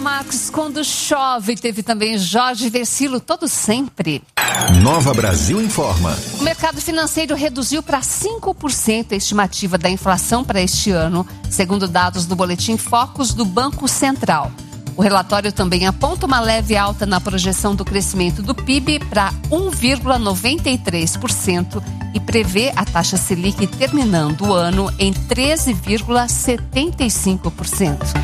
Max, quando chove, teve também Jorge Versilo, todo sempre. Nova Brasil informa. O mercado financeiro reduziu para 5% a estimativa da inflação para este ano, segundo dados do Boletim Focus do Banco Central. O relatório também aponta uma leve alta na projeção do crescimento do PIB para 1,93% e prevê a taxa Selic terminando o ano em 13,75%.